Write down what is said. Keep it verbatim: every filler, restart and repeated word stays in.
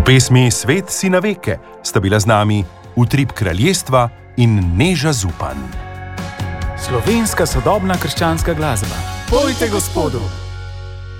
V pesmi Svet si na veke sta bila z nami Utrip kraljestva in Neža Zupan. Slovenska sodobna krščanska glasba. Pojte Gospodu!